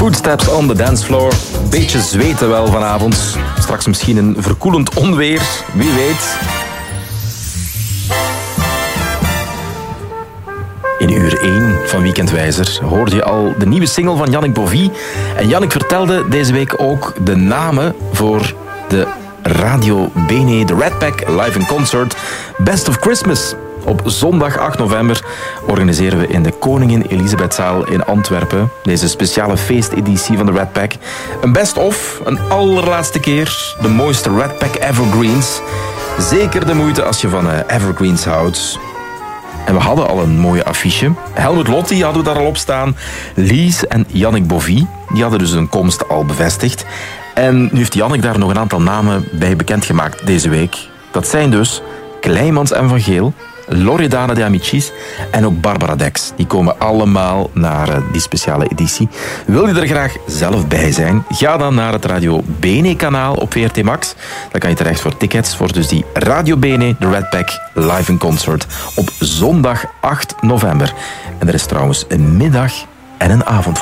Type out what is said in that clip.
Footsteps on the dance floor. Beetje zweten wel vanavond. Straks misschien een verkoelend onweer. Wie weet. In uur 1 van Weekendwijzer hoorde je al de nieuwe single van Yannick Bovie. En Yannick vertelde deze week ook de namen voor de Radio Bene, de Red Pack live in concert Best of Christmas. Op zondag 8 november organiseren we in de Koningin Elisabethzaal in Antwerpen deze speciale feesteditie van de Red Pack. Een best-of, een allerlaatste keer, de mooiste Red Pack evergreens. Zeker de moeite als je van evergreens houdt. En we hadden al een mooie affiche. Helmut Lotti hadden we daar al op staan. Lies en Yannick Bovie, die hadden dus hun komst al bevestigd. En nu heeft Yannick daar nog een aantal namen bij bekendgemaakt deze week. Dat zijn dus Kleimans en Van Geel, Loredana de Amicis en ook Barbara Dex. Die komen allemaal naar die speciale editie. Wil je er graag zelf bij zijn? Ga dan naar het Radio Bene kanaal op VRT Max. Dan kan je terecht voor tickets voor dus die Radio Bene, de Red Pack live in concert op zondag 8 november. En er is trouwens een middag en een avond